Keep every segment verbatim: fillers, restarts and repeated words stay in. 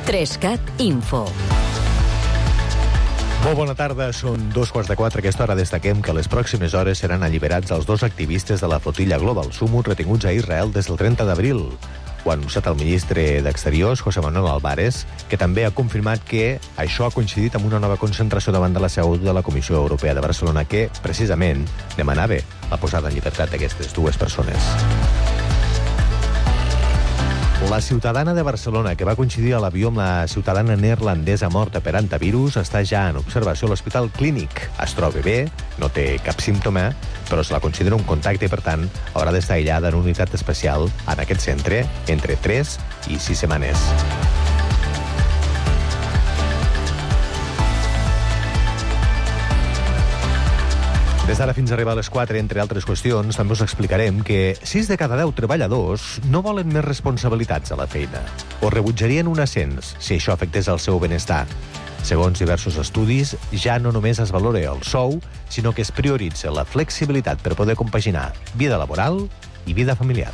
Trescat Info. Molt bona tarda, són dos quarts de quatre. A aquesta hora destaquem que a les pròximes hores seran alliberats els dos activistes de la flotilla Global Summut retinguts a Israel des del trenta d'abril. Ho ha anunciat el ministre d'Exteriors, José Manuel Álvarez, que també ha confirmat que això ha coincidit amb una nova concentració davant de la seu de la Comissió Europea de Barcelona que, precisament, demanava la posada en llibertat d'aquestes dues persones. La ciutadana de Barcelona, que va coincidir a l'avió amb la ciutadana neerlandesa morta per hantavirus, està ja en observació a l'Hospital Clínic. Es troba bé, no té cap símptoma, però se la considera un contacte i, per tant, haurà d'estar aïllada en una unitat especial en aquest centre entre tres i sis setmanes. Des d'ara fins a arribar a les quatre, entre altres qüestions, també us explicarem que sis de cada deu treballadors no volen més responsabilitats a la feina o rebutjarien un ascens si això afectés el seu benestar. Segons diversos estudis, ja no només es valora el sou, sinó que es prioritza la flexibilitat per poder compaginar vida laboral i vida familiar.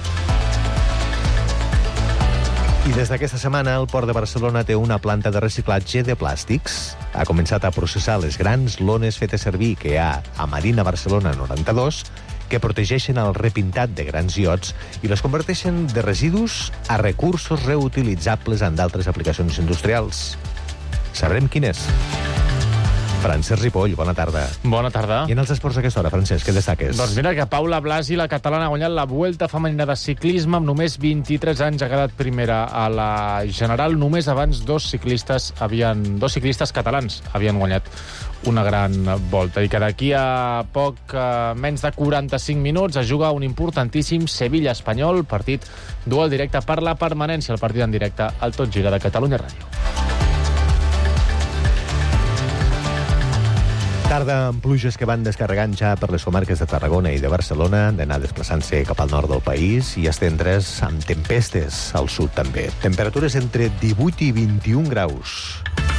I des d'aquesta setmana, el Port de Barcelona té una planta de reciclatge de plàstics. Ha començat a processar les grans lones fetes servir que hi ha a Marina Barcelona noranta-dos, que protegeixen el repintat de grans iots i les converteixen de residus a recursos reutilitzables en d'altres aplicacions industrials. Sabrem quin és. Francesc Ripoll, bona tarda. Bona tarda. I en els esports d'aquesta hora, Francesc, què destaques? Doncs mira que Paula Blasi, la catalana, ha guanyat la Vuelta femenina de ciclisme amb només vint-i-tres anys, ha quedat primera a la general. Només abans dos ciclistes havien, dos ciclistes catalans havien guanyat una gran volta. I que d'aquí a poc, a menys de quaranta-cinc minuts, es juga un importantíssim Sevilla-Espanyol, partit dual directe per la permanència, el partit en directe al Tot Gira de Catalunya Ràdio. Tarda amb pluges que van descarregant ja per les comarques de Tarragona i de Barcelona, d'anar desplaçant-se cap al nord del país i estendre's amb tempestes al sud també. Temperatures entre divuit i vint-i-un graus.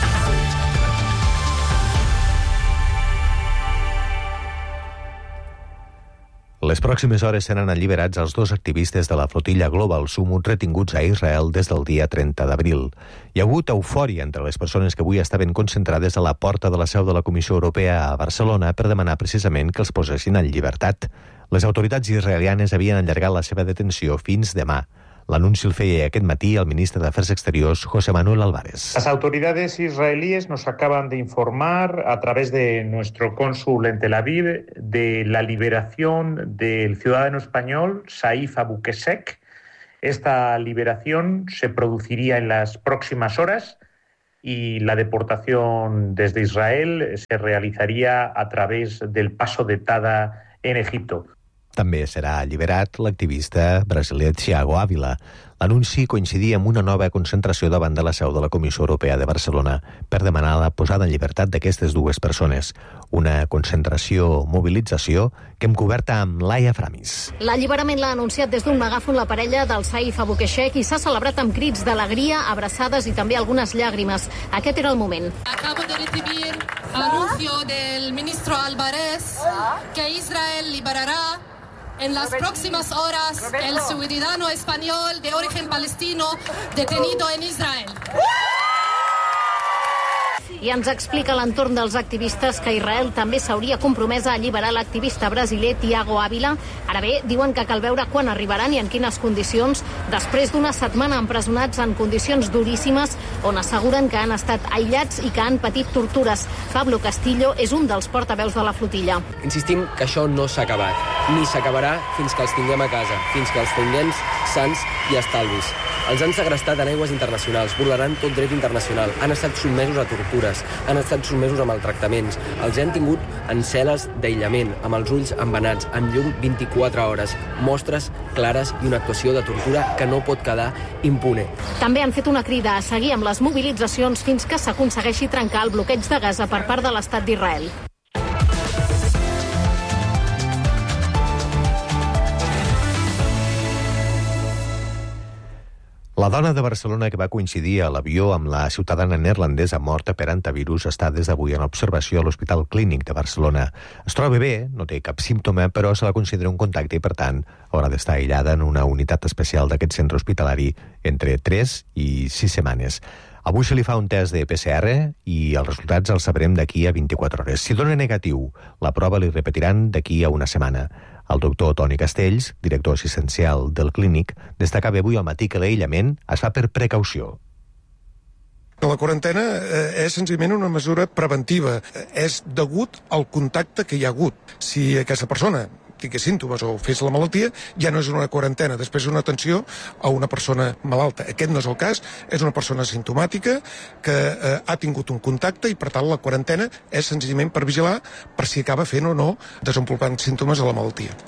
Les pròximes hores seran alliberats els dos activistes de la flotilla Global Summut retinguts a Israel des del dia trenta d'abril. Hi ha hagut eufòria entre les persones que avui estaven concentrades a la porta de la seu de la Comissió Europea a Barcelona per demanar precisament que els posessin en llibertat. Les autoritats israelianes havien allargat la seva detenció fins demà. L'anunci el feia aquest matí el ministre d'Afers Exteriors, José Manuel Álvarez. Las autoridades israelíes nos acaban de informar a través de nuestro cónsul en Tel Aviv de la liberación del ciudadano español Saif Abu Qeshek. Esta liberación se produciría en las próximas horas y la deportación desde Israel se realizaría a través del paso de Tada en Egipto. També serà alliberat l'activista brasiler Thiago Ávila. L'anunci coincidia amb una nova concentració davant de la seu de la Comissió Europea de Barcelona per demanar la posada en llibertat d'aquestes dues persones. Una concentració-mobilització que hem coberta amb Laia Framis. L'alliberament l'ha anunciat des d'un megàfon la parella del Saif Abu Qeshek i s'ha celebrat amb crits d'alegria, abraçades i també algunes llàgrimes. Aquest era el moment. Acabo de recibir anuncio del ministro Álvarez que Israel liberará en las próximas horas el ciudadano español de origen palestino detenido en Israel. I ens explica l'entorn dels activistes que Israel també s'hauria compromès a alliberar l'activista brasiler Thiago Ávila. Ara bé, diuen que cal veure quan arribaran i en quines condicions, després d'una setmana empresonats en condicions duríssimes, on asseguren que han estat aïllats i que han patit tortures. Pablo Castillo és un dels portaveus de la flotilla. Insistim que això no s'ha acabat, ni s'acabarà fins que els tinguem a casa, fins que els tinguem sants i estalvis. Els han segrestat en aigües internacionals, vulnerant tot dret internacional. Han estat sotmesos a tortures, han estat sotmesos a maltractaments. Els han tingut en cel·les d'aïllament, amb els ulls embenats, amb llum vint-i-quatre hores. Mostres clares i una actuació de tortura que no pot quedar impune. També han fet una crida a seguir amb les mobilitzacions fins que s'aconsegueixi trencar el bloqueig de Gaza per part de l'Estat d'Israel. La dona de Barcelona que va coincidir a l'avió amb la ciutadana neerlandesa morta per hantavirus està des d'avui en observació a l'Hospital Clínic de Barcelona. Es troba bé, no té cap símptoma, però se la considera un contacte i, per tant, haurà d'estar aïllada en una unitat especial d'aquest centre hospitalari entre tres i sis setmanes. Avui se li fa un test de P C R i els resultats els sabrem d'aquí a vint-i-quatre hores. Si dona negatiu, la prova li repetiran d'aquí a una setmana. El doctor Toni Castells, director assistencial del clínic, destacava avui al matí que l'aïllament es fa per precaució. La quarantena és senzillament una mesura preventiva. És degut al contacte que hi ha hagut. Si aquesta persona tingués símptomes o fes la malaltia, ja no és una quarantena, després és una atenció a una persona malalta. Aquest no és el cas, és una persona asimptomàtica que eh, ha tingut un contacte i, per tant, la quarantena és senzillament per vigilar per si acaba fent o no desenvolupant símptomes de la malaltia.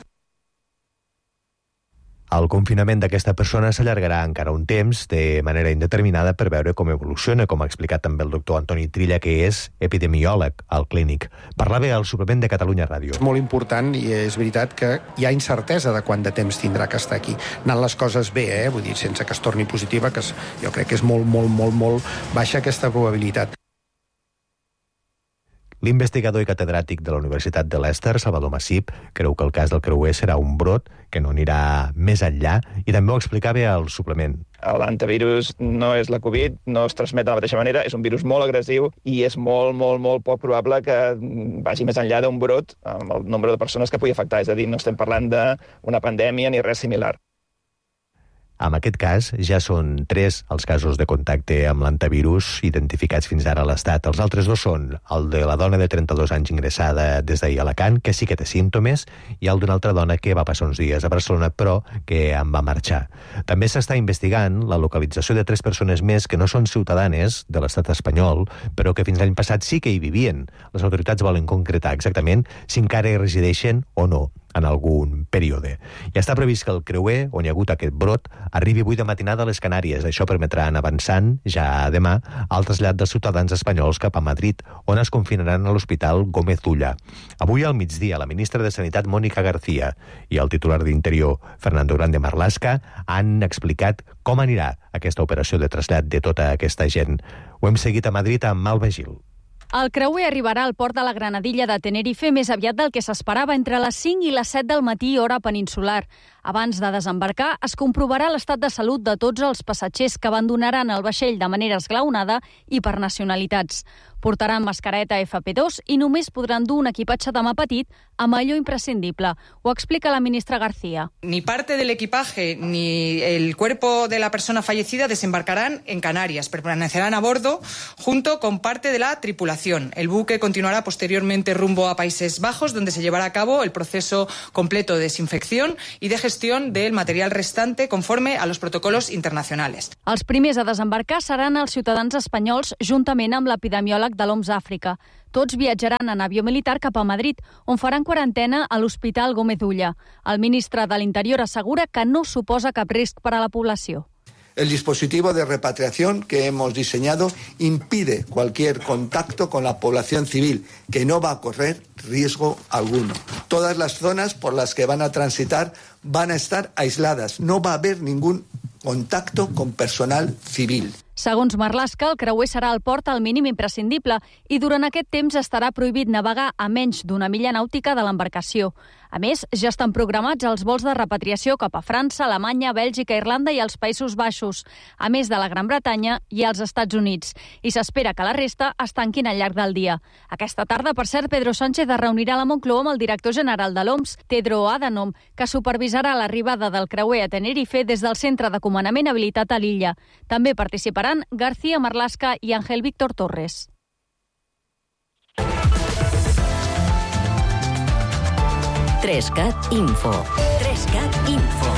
El confinament d'aquesta persona s'allargarà encara un temps de manera indeterminada per veure com evoluciona, com ha explicat també el doctor Antoni Trilla, que és epidemiòleg al clínic. Parlava al suplement de Catalunya Ràdio. És molt important i és veritat que hi ha incertesa de quant de temps tindrà que estar aquí. Anant les coses bé, eh? Vull dir, sense que es torni positiva, que jo crec que és molt, molt, molt, molt baixa aquesta probabilitat. L'investigador i catedràtic de la Universitat de Leicester, Salvador Massip, creu que el cas del creuer serà un brot que no anirà més enllà i també ho explicava al suplement. L'antivirus no és la Covid, no es transmet de la mateixa manera, és un virus molt agressiu i és molt, molt, molt poc probable que vagi més enllà d'un brot amb el nombre de persones que pugui afectar. És a dir, no estem parlant d'una pandèmia ni res similar. En aquest cas, ja són tres els casos de contacte amb l'antivirus identificats fins ara a l'Estat. Els altres dos són el de la dona de trenta-dos anys ingressada des d'ahir a Alacant, que sí que té símptomes, i el d'una altra dona que va passar uns dies a Barcelona, però que en va marxar. També s'està investigant la localització de tres persones més que no són ciutadanes de l'Estat espanyol, però que fins l'any passat sí que hi vivien. Les autoritats volen concretar exactament si encara hi resideixen o no en algun període. Ja està previst que el creuer, on hi ha hagut aquest brot, arribi avui de matinada a les Canàries. Això permetrà anar avançant, ja demà, al trasllat dels ciutadans espanyols cap a Madrid, on es confinaran a l'Hospital Gómez Ulla. Avui al migdia, la ministra de Sanitat, Mónica García, i el titular d'Interior, Fernando Grande Marlaska, han explicat com anirà aquesta operació de trasllat de tota aquesta gent. Ho hem seguit a Madrid amb Malva Gil. El creuer arribarà al port de la Granadilla de Tenerife més aviat del que s'esperava, entre les cinc i les set del matí, hora peninsular. Abans de desembarcar, es comprovarà l'estat de salut de tots els passatgers que abandonaran el vaixell de manera esglaonada i per nacionalitats. Portaran mascareta F P dos i només podran dur un equipatge de mà petit amb allò imprescindible. Ho explica la ministra García. Ni parte del equipaje ni el cuerpo de la persona fallecida desembarcarán en Canarias. Permanecerán a bordo junto con parte de la tripulación. El buque continuará posteriormente rumbo a Países Bajos, donde se llevará a cabo el proceso completo de desinfección y de gestión del material restante conforme a los protocolos internacionales. Els primers a desembarcar seran els ciutadans espanyols juntament amb l'epidemiòleg de l'O M S Àfrica. Tots viatjaran en avió militar cap a Madrid, on faran quarantena a l'Hospital Gómez Ulla. El ministre de l'Interior assegura que no suposa cap risc per a la població. El dispositivo de repatriación que hemos diseñado impide cualquier contacto con la población civil, que no va a correr riesgo alguno. Todas las zonas por las que van a transitar van a estar aisladas. No va a haber ningún contacto con personal civil. Segons Marlaska, el creuer serà al port al mínim imprescindible i durant aquest temps estarà prohibit navegar a menys d'una milla nàutica de l'embarcació. A més, ja estan programats els vols de repatriació cap a França, Alemanya, Bèlgica, Irlanda i els Països Baixos, a més de la Gran Bretanya i els Estats Units. I s'espera que la resta es tanquin al llarg del dia. Aquesta tarda, per cert, Pedro Sánchez es reunirà a la Moncloa amb el director general de l'O M S, Tedros Adhanom, que supervisarà l'arribada del creuer a Tenerife des del centre de comandament habilitat a l'illa. També participaran García Marlaska i Ángel Víctor Torres. Trescat Info. Trescat Info.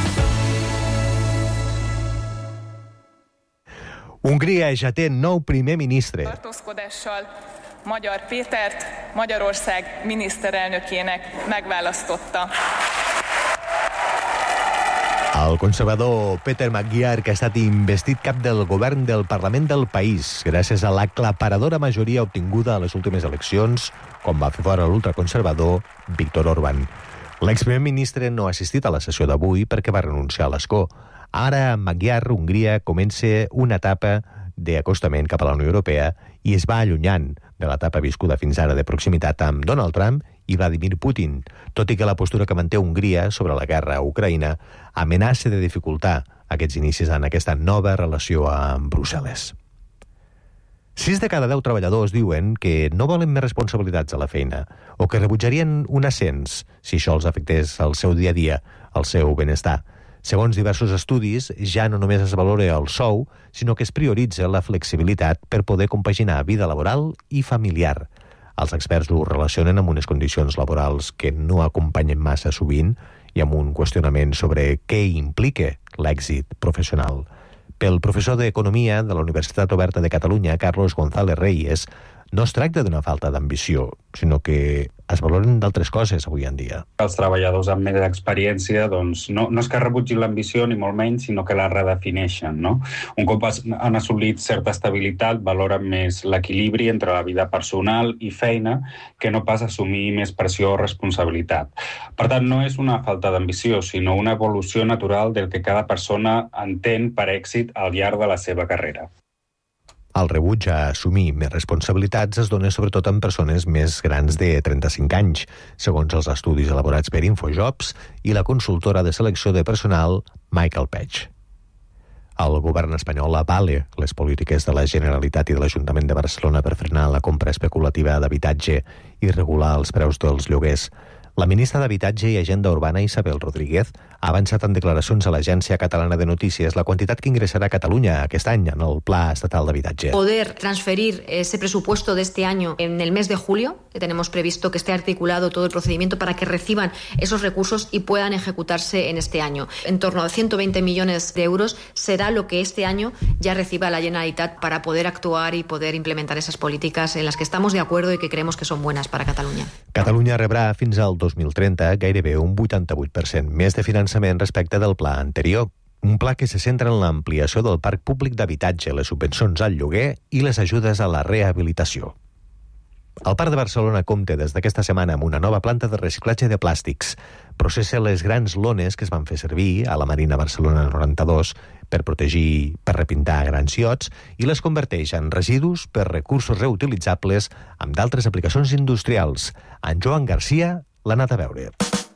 Hongria ja té nou primer ministre. Tartózkodással Magyar Pétert Magyarország miniszterelnökének megválasztotta. El conservador Peter Magyar, que ha estat investit cap del govern del Parlament del país gràcies a l'aclaparadora majoria obtinguda a les últimes eleccions, com va fer fora l'ultraconservador Viktor Orbán. L'exprimer ministre no ha assistit a la sessió d'avui perquè va renunciar a l'escó. Ara, amb Magyar, Hongria comença una etapa d'acostament cap a la Unió Europea i es va allunyant de l'etapa viscuda fins ara de proximitat amb Donald Trump i Vladimir Putin, tot i que la postura que manté Hongria sobre la guerra a Ucraïna amenaça de dificultar aquests inicis en aquesta nova relació amb Brussel·les. Sis de cada deu treballadors diuen que no volen més responsabilitats a la feina o que rebutjarien un ascens si això els afectés al seu dia a dia, al seu benestar. Segons diversos estudis, ja no només es valora el sou, sinó que es prioritza la flexibilitat per poder compaginar vida laboral i familiar. Els experts ho relacionen amb unes condicions laborals que no acompanyen massa sovint i amb un qüestionament sobre què implica l'èxit professional. Pel professor d'Economia de la Universitat Oberta de Catalunya, Carlos González Reyes, no es tracta d'una falta d'ambició, sinó que es valoren d'altres coses avui en dia. Els treballadors amb més experiència doncs, no, no és que rebutgin l'ambició ni molt menys, sinó que la redefineixen. No? Un cop han assolit certa estabilitat, valoren més l'equilibri entre la vida personal i feina que no pas assumir més pressió o responsabilitat. Per tant, no és una falta d'ambició, sinó una evolució natural del que cada persona entén per èxit al llarg de la seva carrera. El rebuig a assumir més responsabilitats es dona sobretot en persones més grans de trenta-cinc anys, segons els estudis elaborats per Infojobs i la consultora de selecció de personal Michael Page. El govern espanyol avala les polítiques de la Generalitat i de l'Ajuntament de Barcelona per frenar la compra especulativa d'habitatge i regular els preus dels lloguers. La ministra d'Habitatge i Agenda Urbana, Isabel Rodríguez, ha avançat en declaracions a l'Agència Catalana de Notícies la quantitat que ingressará Cataluña aquest any en el Pla Estatal d'Habitatge. Poder transferir ese presupuesto de este año en el mes de julio, que tenemos previsto que esté articulado todo el procedimiento para que reciban esos recursos y puedan ejecutarse en este año. En torno a ciento veinte millones de euros será lo que este año ya reciba la Generalitat para poder actuar y poder implementar esas políticas en las que estamos de acuerdo y que creemos que son buenas para Catalunya. Catalunya rebrà fins al dos mil trenta gairebé un vuitanta-vuit per cent més de finançament respecte del pla anterior. Un pla que se centra en l'ampliació del parc públic d'habitatge, les subvencions al lloguer i les ajudes a la rehabilitació. El Parc de Barcelona compta des d'aquesta setmana amb una nova planta de reciclatge de plàstics. Processa les grans lones que es van fer servir a la Marina Barcelona noranta-dos per protegir, per repintar grans iots i les converteix en residus per recursos reutilitzables amb d'altres aplicacions industrials. En Joan Garcia l'ha anat a veure.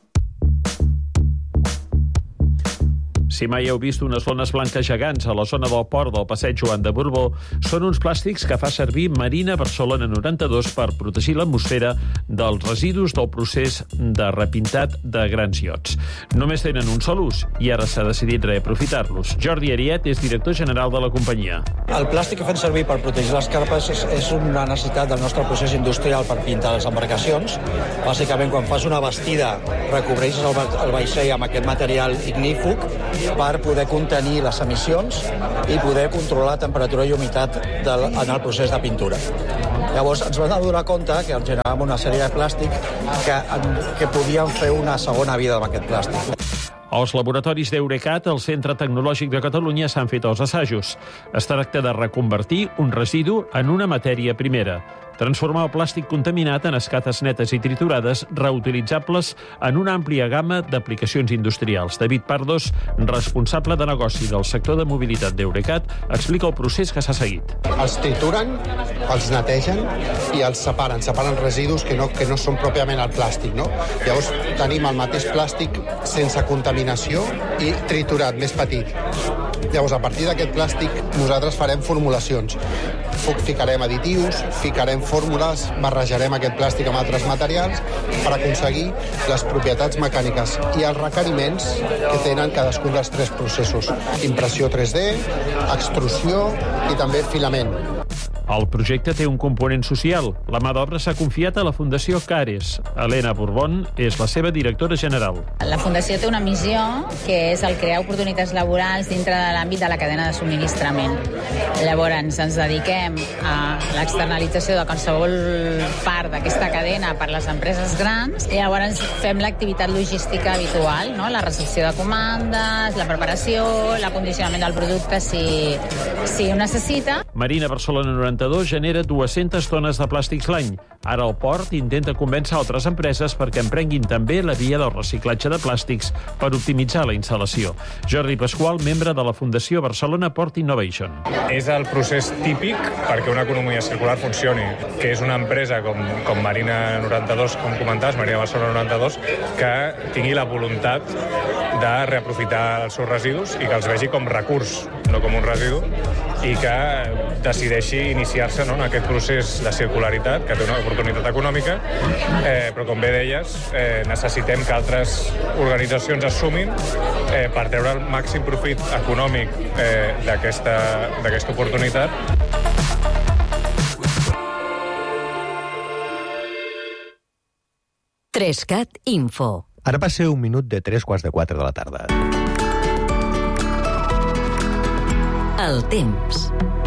Si mai heu vist unes lones blanques gegants a la zona del port del passeig Joan de Borbó, són uns plàstics que fa servir Marina Barcelona noranta-dos per protegir l'atmosfera dels residus del procés de repintat de grans iots. Només tenen un sol ús i ara s'ha decidit reaprofitar-los. Jordi Ariet és director general de la companyia. El plàstic que fan servir per protegir les carpes és, és una necessitat del nostre procés industrial per pintar les embarcacions. Bàsicament, quan fas una bastida, recobreixes el, el vaixell amb aquest material ignífug per poder contenir les emissions i poder controlar la temperatura i humitat del, en el procés de pintura. Llavors ens vam adonar compte que generàvem una sèrie de plàstic que, que podíem fer una segona vida amb aquest plàstic. Als laboratoris d'Eurecat, al Centre Tecnològic de Catalunya, s'han fet els assajos. Es tracta de reconvertir un residu en una matèria primera. Transformar el plàstic contaminat en escates netes i triturades reutilitzables en una àmplia gamma d'aplicacions industrials. David Pardos, responsable de negoci del sector de mobilitat d'Eurecat, explica el procés que s'ha seguit. Els trituren, els netegen i els separen. Separen residus que no, que no són pròpiament el plàstic. No? Llavors tenim el mateix plàstic sense contaminació i triturat, més petit. Llavors, a partir d'aquest plàstic, nosaltres farem formulacions. Ficarem additius, ficarem fórmules, barrejarem aquest plàstic amb altres materials per aconseguir les propietats mecàniques i els requeriments que tenen cadascun dels tres processos. Impressió tres D, extrusió i també filament. El projecte té un component social. La mà d'obra s'ha confiat a la Fundació Cares. Helena Borbón és la seva directora general. La Fundació té una missió que és el crear oportunitats laborals dintre de l'àmbit de la cadena de subministrament. Llavors ens dediquem a l'externalització de qualsevol part d'aquesta cadena per les empreses grans i llavors fem l'activitat logística habitual, no? La recepció de comandes, la preparació, l'acondicionament del producte si, si ho necessita. Marina Barcelona noranta-dos genera dues-centes tones de plàstics l'any. Ara el port intenta convèncer altres empreses perquè emprenguin també la via del reciclatge de plàstics per optimitzar la instal·lació. Jordi Pasqual, membre de la Fundació Barcelona Port Innovation. És el procés típic perquè una economia circular funcioni, que és una empresa com, com Marina noranta-dos, com comentaves, Marina Barcelona noranta-dos, que tingui la voluntat de reaprofitar els seus residus i que els vegi com recurs, no com un residu, i que decideixi iniciar-se, no, en aquest procés de circularitat, que té una oportunitat econòmica, eh, però com bé deies, eh, necessitem que altres organitzacions es sumin eh, per treure el màxim profit econòmic eh, d'aquesta d'aquesta oportunitat. Trescat Info. Ara va ser un minut de tres quarts de quatre de la tarda. El temps.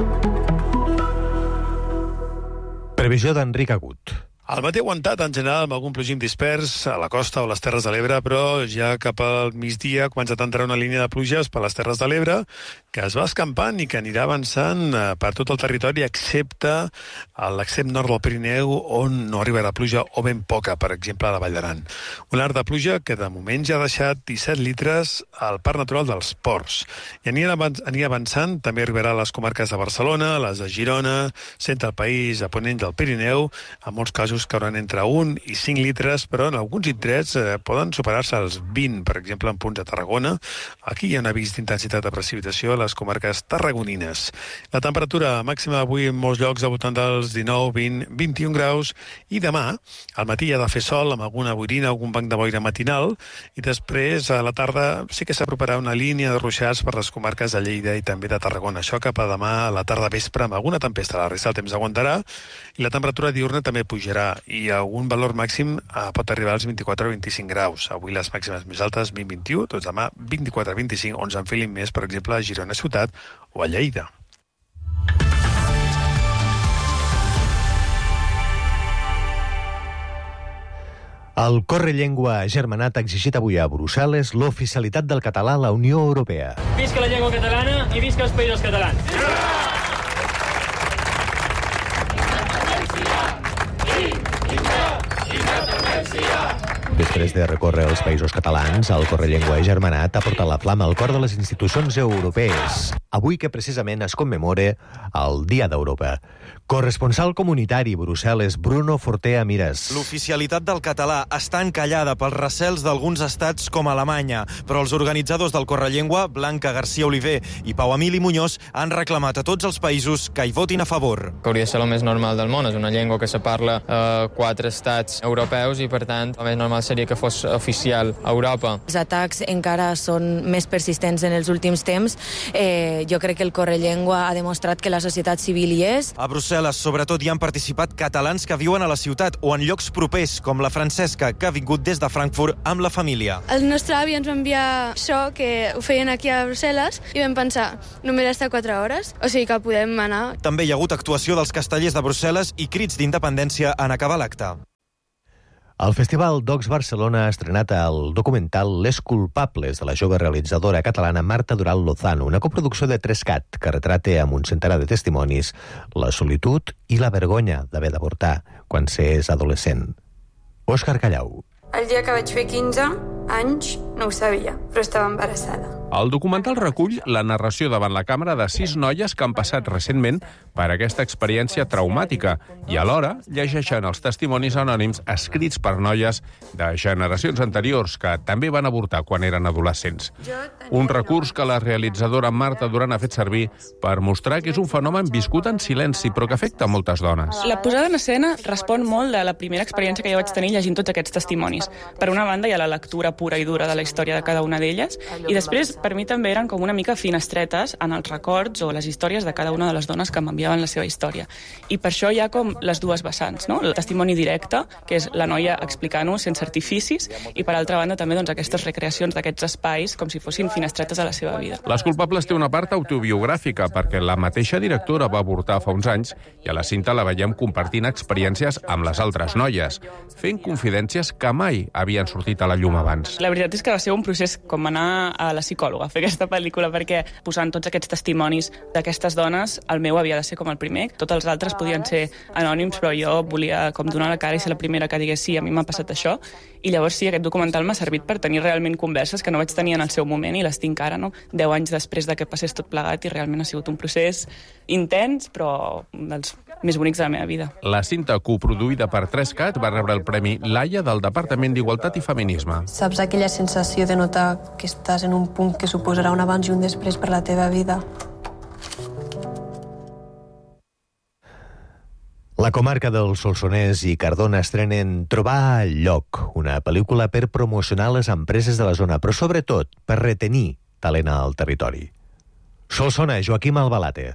Previsió d'Enric Agut. El matí aguantat, en general, amb algun plogim dispers a la costa o les Terres de l'Ebre, però ja cap al migdia comença a entrar una línia de pluges per les Terres de l'Ebre que es va escampant i que anirà avançant per tot el territori, excepte a l'extrem nord del Pirineu, on no arribarà pluja o ben poca, per exemple, a la Vall d'Aran. Un arc de pluja que de moment ja ha deixat disset litres al Parc Natural dels Ports. I anirà avançant, també arribarà a les comarques de Barcelona, les de Girona, centre del país, a ponent del Pirineu, en molts casos que hauran entre un i cinc litres, però en alguns indrets eh, poden superar-se els vint, per exemple, en punts de Tarragona. Aquí hi ha un avís d'intensitat de precipitació a les comarques tarragonines. La temperatura màxima avui en molts llocs al voltant dels dinou, vint, vint-i-un graus, i demà, al matí ha de fer sol amb alguna boirina, algun banc de boira matinal, i després a la tarda sí que s'aproparà una línia de ruixats per les comarques de Lleida i també de Tarragona. Això cap a demà a la tarda vespre amb alguna tempesta. La resta del temps aguantarà i la temperatura diurna també pujarà i algun valor màxim eh, pot arribar als vint-i-quatre o vint-i-cinc graus. Avui les màximes més altes vint a vint-i-u, doncs demà vint-i-quatre a vint-i-cinc, on s'enfilin més, per exemple, a Girona ciutat o a Lleida. El Correllengua Germanat ha exigit avui a Brussel·les l'oficialitat del català a la Unió Europea. Visca la llengua catalana i visca els països catalans. Després de recórrer els països catalans, el Correllengua Germanat ha portat la flama al cor de les institucions europees, avui que precisament es commemora el Dia d'Europa. Corresponsal comunitari Brussel·les, Bruno Fortea Mires. L'oficialitat del català està encallada pels recels d'alguns estats com Alemanya, però els organitzadors del Correllengua, Blanca García Oliver i Pau Emili Muñoz, han reclamat a tots els països que hi votin a favor. Que hauria de ser el més normal del món. És una llengua que se parla a quatre estats europeus i, per tant, el més normal seria que fos oficial a Europa. Els atacs encara són més persistents en els últims temps. Eh, jo crec que el Correllengua ha demostrat que la societat civil hi és. A Brussel·les, sobretot, hi han participat catalans que viuen a la ciutat o en llocs propers, com la Francesca, que ha vingut des de Frankfurt amb la família. El nostre avi ens va enviar això, que ho feien aquí a Brussel·les, i vam pensar, només està quatre hores, o sigui que podem anar. També hi ha hagut actuació dels castellers de Brussel·les i crits d'independència en acabar l'acte. El Festival Docs Barcelona ha estrenat el documental Les culpables de la jove realitzadora catalana Marta Dural Lozano, una coproducció de Trescat que retrata amb un centenar de testimonis la solitud i la vergonya d'haver d'avortar quan s'és adolescent. Òscar Callau. El dia que vaig fer quinze anys no ho sabia, però estava embarassada. El documental recull la narració davant la càmera de sis noies que han passat recentment per aquesta experiència traumàtica i alhora llegeixen els testimonis anònims escrits per noies de generacions anteriors que també van avortar quan eren adolescents. Un recurs que la realitzadora Marta Duran ha fet servir per mostrar que és un fenomen viscut en silenci però que afecta moltes dones. La posada en escena respon molt de la primera experiència que jo vaig tenir llegint tots aquests testimonis. Per una banda hi ha la lectura pura i dura de la història de cada una d'elles i després per mi també eren com una mica finestretes en els records o les històries de cada una de les dones que m'enviaven la seva història. I per això hi ha com les dues vessants, no? El testimoni directe, que és la noia explicant-ho sense artificis, i per altra banda també doncs, aquestes recreacions d'aquests espais com si fossin finestretes a la seva vida. Les culpables té una part autobiogràfica perquè la mateixa directora va avortar fa uns anys i a la cinta la veiem compartint experiències amb les altres noies, fent confidències que mai havien sortit a la llum abans. La veritat és que va ser un procés com anar a la psicòloga a fer aquesta pel·lícula, perquè posant tots aquests testimonis d'aquestes dones, el meu havia de ser com el primer, tots els altres podien ser anònims, però jo volia com donar la cara i ser la primera que digués sí, a mi m'ha passat això, i llavors sí, aquest documental m'ha servit per tenir realment converses que no vaig tenir en el seu moment i les tinc ara, no? Deu anys després de que passés tot plegat, i realment ha sigut un procés intens, però dels més bonics de la meva vida. La cinta coproduïda per tres cat va rebre el Premi Laia del Departament d'Igualtat i Feminisme. Saps aquella sensació de notar que estàs en un punt que suposarà un abans i un després per la teva vida? La comarca del Solsonès i Cardona estrenen Trobar el lloc, una pel·lícula per promocionar les empreses de la zona, però sobretot per retenir talent al territori. Solsona, Joaquim Albalate.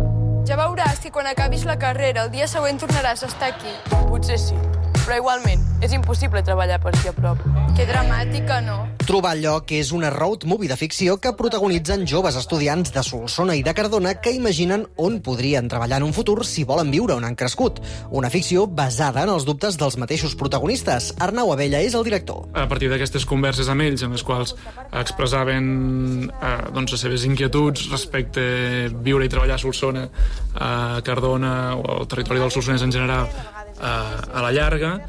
Ja veuràs que quan acabis la carrera el dia següent tornaràs a estar aquí. Potser sí, però igualment és impossible treballar per aquí a prop. Que dramàtica, no? Trobar el lloc és una road movie de ficció que protagonitzen joves estudiants de Solsona i de Cardona que imaginen on podrien treballar en un futur si volen viure on han crescut. Una ficció basada en els dubtes dels mateixos protagonistes. Arnau Abella és el director. A partir d'aquestes converses amb ells, en les quals expressaven eh, doncs, les seves inquietuds respecte a viure i treballar a Solsona, a Cardona o al territori del Solsonès en general, eh, a la llarga,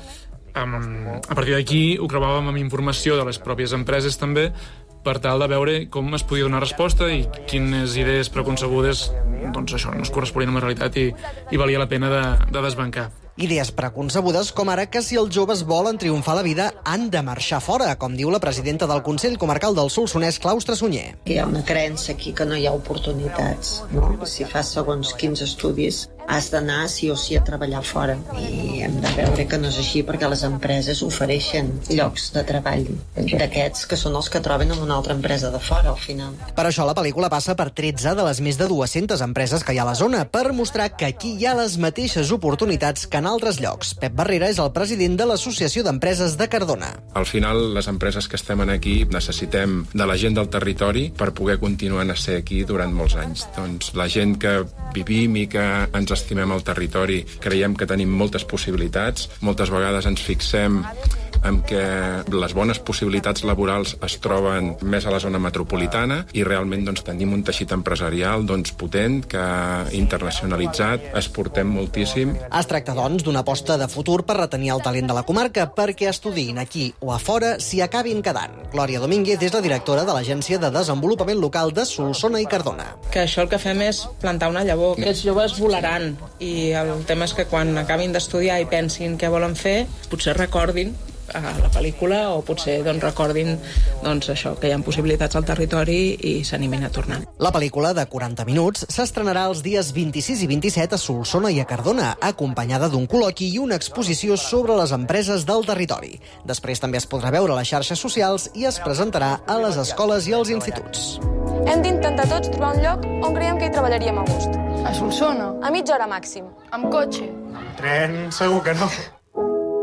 Um, a partir d'aquí ho creuàvem amb informació de les pròpies empreses també per tal de veure com es podia donar resposta i quines idees preconcebudes doncs això, no es corresponien amb la realitat i, i valia la pena de, de desbancar. Idees preconcebudes com ara que si els joves volen triomfar a la vida han de marxar fora, com diu la presidenta del Consell Comarcal del Solsonès, Claustre Sunyer. Hi ha una creença aquí que no hi ha oportunitats, no? Si fas segons quins estudis has d'anar sí o sí a treballar fora i hem de veure que no és així perquè les empreses ofereixen llocs de treball d'aquests que són els que troben en una altra empresa de fora al final. Per això la pel·lícula passa per tretze de les més de dues-centes empreses que hi ha a la zona per mostrar que aquí hi ha les mateixes oportunitats que en altres llocs. Pep Barrera és el president de l'Associació d'Empreses de Cardona. Al final, les empreses que estem aquí necessitem de la gent del territori per poder continuar a ser aquí durant molts anys. Doncs la gent que vivim i que ens estimem el territori, creiem que tenim moltes possibilitats. Moltes vegades ens fixem en què les bones possibilitats laborals es troben més a la zona metropolitana i realment doncs, tenim un teixit empresarial doncs, potent, que internacionalitzat, exportem moltíssim. Es tracta, doncs, d'una aposta de futur per retenir el talent de la comarca perquè estudiïn aquí o a fora s'hi acabin quedant. Glòria Domínguez és la directora de l'Agència de Desenvolupament Local de Solsona i Cardona. Que això el que fem és plantar una llavor. Aquests joves volaran i el tema és que quan acabin d'estudiar i pensin què volen fer, potser recordin a la pel·lícula o potser doncs, recordin doncs, això, que hi ha possibilitats al territori i s'animin a tornar. La pel·lícula de quaranta minuts s'estrenarà els dies vint-i-sis i vint-i-set a Solsona i a Cardona, acompanyada d'un col·loqui i una exposició sobre les empreses del territori. Després també es podrà veure a les xarxes socials i es presentarà a les escoles i als instituts. Hem d'intentar tots trobar un lloc on creiem que hi treballaríem a gust. A Solsona? A mitja hora màxim. Amb cotxe? Amb tren, segur que no.